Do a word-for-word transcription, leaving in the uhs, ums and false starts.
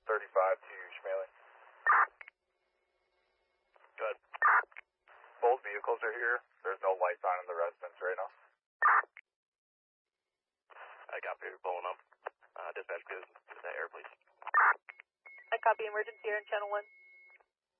thirty-five to Schmaley. Good. Both vehicles are here. There's no lights on in the residence right now. I copy. You're blowing up. Uh, dispatch, good. Is that air, please? I copy emergency air in channel one.